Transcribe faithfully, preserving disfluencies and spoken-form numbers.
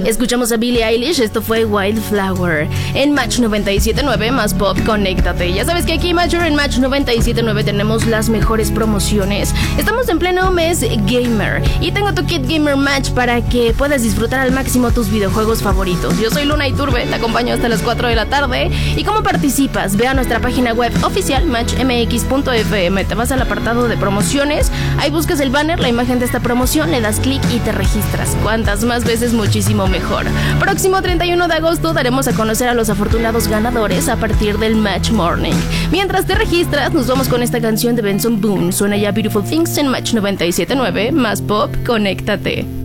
Escuchamos a Billie Eilish, esto fue Wildflower. En Match noventa y siete punto nueve más Pop, conéctate. Ya sabes que aquí Major en Match noventa y siete punto nueve tenemos las mejores promociones. Estamos en pleno mes gamer y tengo tu kit gamer Match para que puedas disfrutar al máximo tus videojuegos favoritos. Yo soy Luna Iturbe, te acompaño hasta las cuatro de la tarde. ¿Y cómo participas? Ve a nuestra página web oficial match m x punto f m. Te vas al apartado de promociones, ahí buscas el banner, la imagen de esta promoción, le das clic y te registras. Cuantas más veces, muchísimo mejor. Próximo treinta y uno de agosto daremos a conocer a los afortunados ganadores a partir del Match Morning. Mientras te registras, nos vamos con esta canción de Benson Boone. Suena ya Beautiful Things en Match noventa y siete punto nueve más Pop, conéctate.